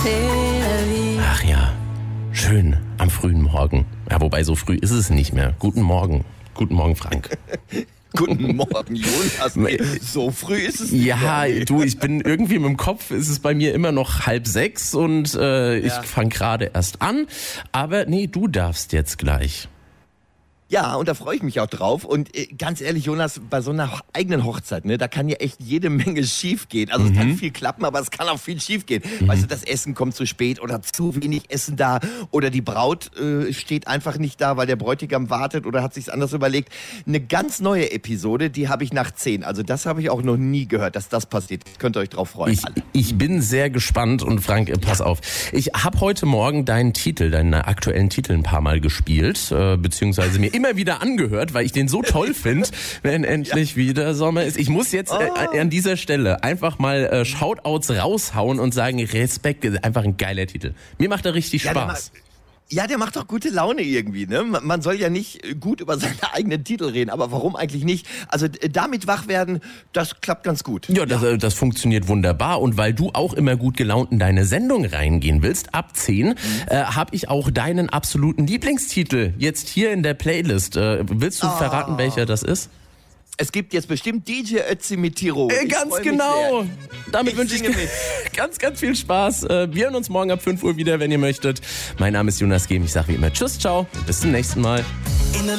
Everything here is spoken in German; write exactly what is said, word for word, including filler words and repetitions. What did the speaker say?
Ach ja, schön am frühen Morgen. Ja, wobei so früh ist es nicht mehr. Guten Morgen. Guten Morgen, Frank. Guten Morgen, Jonas. Nee, so früh ist es nicht. Ja, mehr. du, ich bin irgendwie mit dem Kopf, ist es bei mir immer noch halb sechs und äh, ich Ja. fange gerade erst an. Aber nee, du darfst jetzt gleich. Ja, und da freue ich mich auch drauf. Und äh, ganz ehrlich, Jonas, bei so einer ho- eigenen Hochzeit, ne, da kann ja echt jede Menge schief gehen. Also Mhm. es kann viel klappen, aber es kann auch viel schief gehen. Mhm. Weißt du, das Essen kommt zu spät oder zu wenig Essen da oder die Braut äh, steht einfach nicht da, weil der Bräutigam wartet oder hat sich's anders überlegt. Eine ganz neue Episode, die habe ich nach zehn. Also das habe ich auch noch nie gehört, dass das passiert. Könnt ihr euch drauf freuen. Ich, ich bin sehr gespannt und Frank, äh, pass auf. Ich habe heute Morgen deinen Titel, deinen aktuellen Titel ein paar Mal gespielt, äh, beziehungsweise mir immer wieder angehört, weil ich den so toll finde, wenn endlich ja. wieder Sommer ist. Ich muss jetzt äh, Oh. an dieser Stelle einfach mal äh, Shoutouts raushauen und sagen, Respekt, einfach ein geiler Titel. Mir macht er richtig Ja, der Spaß. Ja, der macht doch gute Laune irgendwie, ne? Man man soll ja nicht gut über seine eigenen Titel reden, aber warum eigentlich nicht? Also d- damit wach werden, das klappt ganz gut. Ja, das, äh, das funktioniert wunderbar. Und weil du auch immer gut gelaunt in deine Sendung reingehen willst, ab zehn, mhm. äh, habe ich auch deinen absoluten Lieblingstitel jetzt hier in der Playlist. Äh, willst du Oh. verraten, welcher das ist? Es gibt jetzt bestimmt D J Ötzi mit Tirol. Äh, Ich ganz freu mich genau. sehr. Damit Ich wünsche ich singe dir mit. ganz, ganz viel Spaß. Äh, Wir hören uns morgen ab fünf Uhr wieder, wenn ihr möchtet. Mein Name ist Jonas Gehm. Ich sage wie immer Tschüss, ciao. Bis zum nächsten Mal.